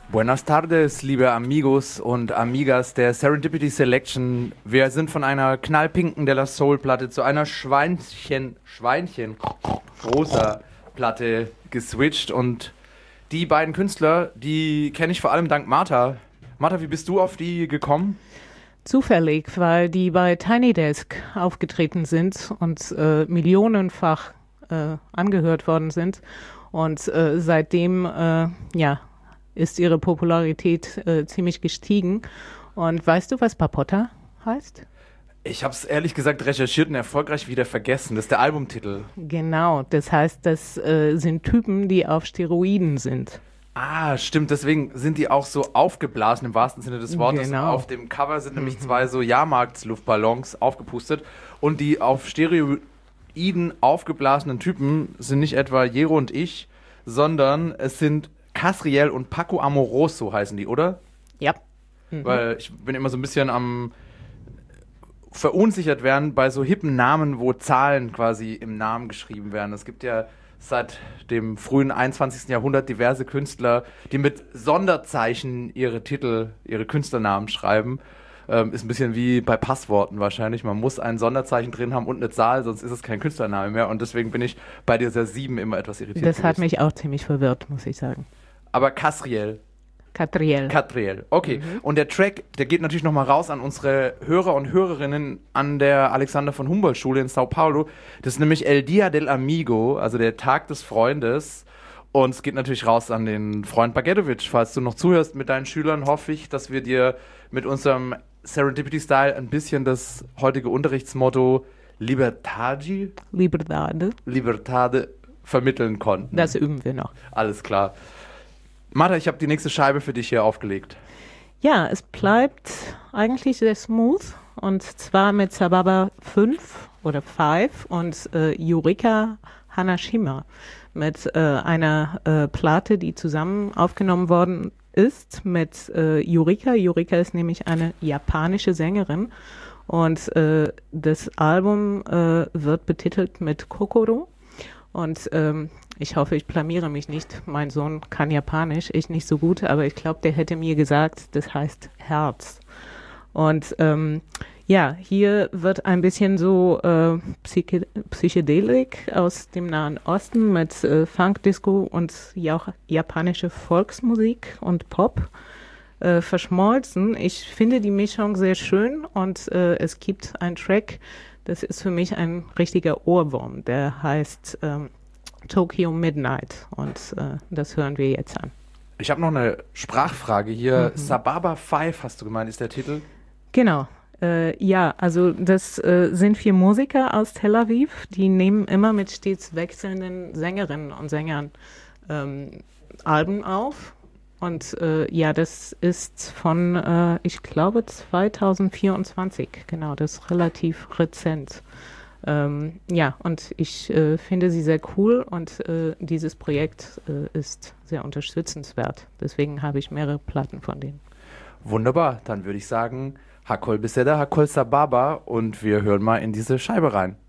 Buenas tardes, liebe Amigos und Amigas der Serendipity Selection. Wir sind von einer knallpinken De La Soul-Platte zu einer Schweinchen-rosa Platte geswitcht. Und die beiden Künstler, die kenne ich vor allem dank Martha. Martha, wie bist du auf die gekommen? Zufällig, weil die bei Tiny Desk aufgetreten sind und millionenfach angehört worden sind. Und seitdem, ist ihre Popularität ziemlich gestiegen. Und weißt du, was Papotta heißt? Ich habe es ehrlich gesagt recherchiert und erfolgreich wieder vergessen. Das ist der Albumtitel. Genau, das heißt, das sind Typen, die auf Steroiden sind. Ah, stimmt, deswegen sind die auch so aufgeblasen im wahrsten Sinne des Wortes. Genau. Auf dem Cover sind nämlich zwei so Jahrmarktsluftballons aufgepustet und die auf Steroiden aufgeblasenen Typen sind nicht etwa Jero und ich, sondern es sind Casriel und Paco Amoroso heißen die, oder? Ja. Weil ich bin immer so ein bisschen am verunsichert werden bei so hippen Namen, wo Zahlen quasi im Namen geschrieben werden. Es gibt ja seit dem frühen 21. Jahrhundert diverse Künstler, die mit Sonderzeichen ihre Titel, ihre Künstlernamen schreiben. Ist ein bisschen wie bei Passworten wahrscheinlich. Man muss ein Sonderzeichen drin haben und eine Zahl, sonst ist es kein Künstlername mehr. Und deswegen bin ich bei dieser 7 immer etwas irritiert. Das hat mich auch ziemlich verwirrt, muss ich sagen. Aber Casriel. Catriel. Okay. Und der Track, der geht natürlich nochmal raus an unsere Hörer und Hörerinnen an der Alexander von Humboldt Schule in Sao Paulo. Das ist nämlich El Dia del Amigo, also der Tag des Freundes. Und es geht natürlich raus an den Freund Bagetovic. Falls du noch zuhörst mit deinen Schülern, hoffe ich, dass wir dir mit unserem Serendipity-Style ein bisschen das heutige Unterrichtsmotto Libertade vermitteln konnten. Das üben wir noch. Alles klar. Martha, ich habe die nächste Scheibe für dich hier aufgelegt. Ja, es bleibt eigentlich sehr smooth und zwar mit Sababa 5 oder 5 und Yurika Hanashima mit einer Platte, die zusammen aufgenommen worden ist mit Yurika. Yurika ist nämlich eine japanische Sängerin und das Album wird betitelt mit Kokoro und ich hoffe, ich blamiere mich nicht. Mein Sohn kann Japanisch, ich nicht so gut, aber ich glaube, der hätte mir gesagt, das heißt Herz. Und hier wird ein bisschen so Psychedelik aus dem Nahen Osten mit Funk, Disco und japanische Volksmusik und Pop verschmolzen. Ich finde die Mischung sehr schön und es gibt einen Track, das ist für mich ein richtiger Ohrwurm, der heißt Tokyo Midnight und das hören wir jetzt an. Ich habe noch eine Sprachfrage hier. Sababa 5 hast du gemeint, ist der Titel? Genau. Also das sind 4 Musiker aus Tel Aviv, die nehmen immer mit stets wechselnden Sängerinnen und Sängern Alben auf. Und das ist von, ich glaube, 2024. Genau, das ist relativ rezent. Und ich finde sie sehr cool und dieses Projekt ist sehr unterstützenswert. Deswegen habe ich mehrere Platten von denen. Wunderbar, dann würde ich sagen, Hakol Beseda, Hakol Sababa und wir hören mal in diese Scheibe rein.